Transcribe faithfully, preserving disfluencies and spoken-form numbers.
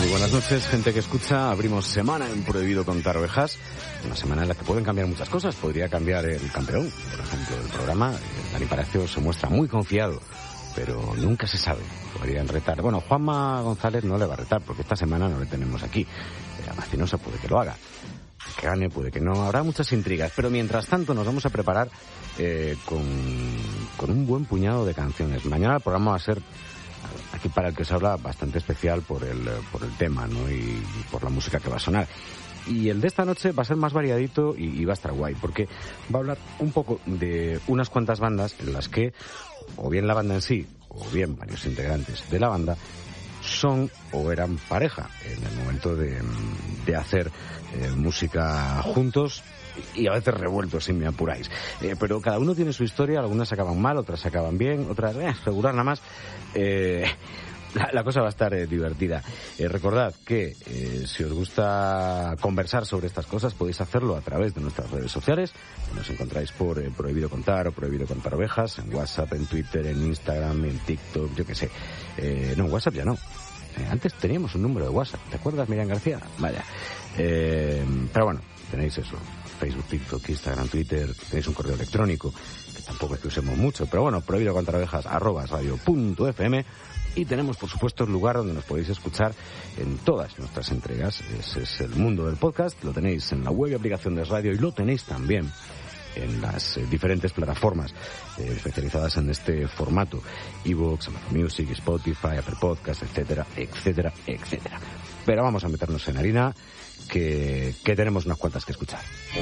Buenas noches, gente que escucha. Abrimos semana en Prohibido Contar Ovejas. Una semana en la que pueden cambiar muchas cosas. Podría cambiar el campeón, por ejemplo, del programa. Dani Palacio se muestra muy confiado, pero nunca se sabe. Podrían retar. Bueno, Juanma González no le va a retar, porque esta semana no le tenemos aquí. La Macinosa puede que lo haga. Que gane, puede que no. Habrá muchas intrigas. Pero mientras tanto nos vamos a preparar eh, con, con un buen puñado de canciones. Mañana el programa va a ser, aquí para el que se habla, bastante especial por el por el tema, ¿no? Y, y por la música que va a sonar. Y el de esta noche va a ser más variadito y, y va a estar guay, porque va a hablar un poco de unas cuantas bandas en las que, o bien la banda en sí, o bien varios integrantes de la banda, son o eran pareja en el momento de, de hacer eh, música juntos y a veces revueltos, si me apuráis. Eh, pero cada uno tiene su historia, algunas acaban mal, otras acaban bien, otras eh, regular nada más. Eh, la, la cosa va a estar eh, divertida. Eh, recordad que eh, si os gusta conversar sobre estas cosas podéis hacerlo a través de nuestras redes sociales. Nos encontráis por eh, Prohibido Contar o Prohibido Contar Ovejas, en WhatsApp, en Twitter, en Instagram, en TikTok, yo qué sé. Eh, no, en WhatsApp ya no. Eh, antes teníamos un número de WhatsApp, ¿te acuerdas, Miriam García? Vaya. Eh, pero bueno, tenéis eso. Facebook, TikTok, Instagram, Twitter, tenéis un correo electrónico, que tampoco es que usemos mucho, pero bueno, prohibido contar ovejas, arroba radio punto f m, y tenemos, por supuesto, el lugar donde nos podéis escuchar en todas nuestras entregas. Ese es el mundo del podcast, lo tenéis en la web y aplicación de radio, y lo tenéis también en las eh, diferentes plataformas eh, especializadas en este formato: iVoox, Amazon Music, Spotify, Apple Podcast, etcétera, etcétera, etcétera. Pero vamos a meternos en harina, que, que tenemos unas cuantas que escuchar.